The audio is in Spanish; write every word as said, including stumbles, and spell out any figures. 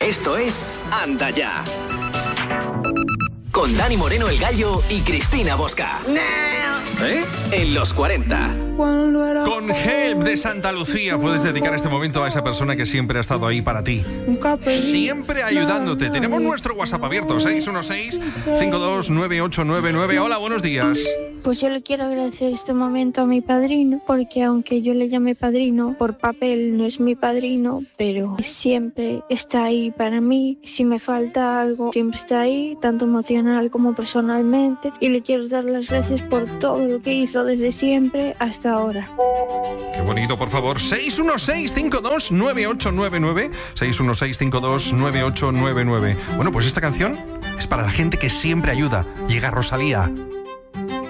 Esto es Anda Ya. Con Dani Moreno el Gallo y Cristina Bosca. ¿Eh? En los cuarenta. Con Help de Santa Lucía puedes dedicar este momento a esa persona que siempre ha estado ahí para ti. Siempre ayudándote. Tenemos nuestro WhatsApp abierto, seis uno seis, cinco dos nueve ocho nueve nueve. Hola, buenos días. Pues yo le quiero agradecer este momento a mi padrino, porque aunque yo le llame padrino, por papel no es mi padrino, pero siempre está ahí para mí. Si me falta algo, siempre está ahí, tanto emocional como personalmente. Y le quiero dar las gracias por todo lo que hizo desde siempre hasta ahora. Qué bonito, por favor. seis uno seis, cinco dos nueve ocho nueve nueve. seis uno seis, cinco dos nueve ocho nueve nueve. Bueno, pues esta canción es para la gente que siempre ayuda. Llega Rosalía.